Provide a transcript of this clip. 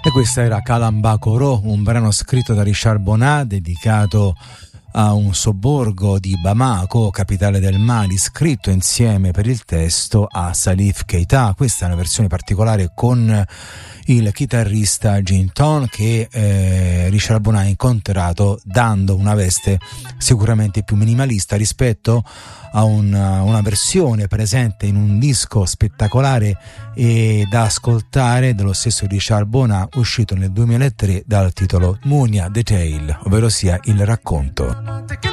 E questa era Kalambakoro, un brano scritto da Richard Bonat dedicato a un sobborgo di Bamako, capitale del Mali, scritto insieme per il testo a Salif Keita. Questa è una versione particolare con il chitarrista Jinton che Richard Bonat ha incontrato dando una veste sicuramente più minimalista rispetto a una versione presente in un disco spettacolare e da ascoltare dello stesso Richard Bonat, uscito nel 2003 dal titolo Munia the Tale, ovvero sia il racconto.